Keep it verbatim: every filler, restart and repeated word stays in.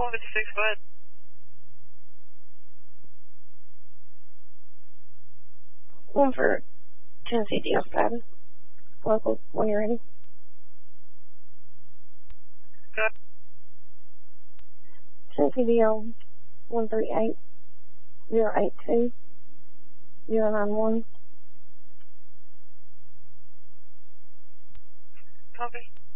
one fifty-six, go ahead. One for Tennessee D L seven. Local, when you're ready. Go ahead. Tennessee D L one three eight zero eight two zero nine one. Copy.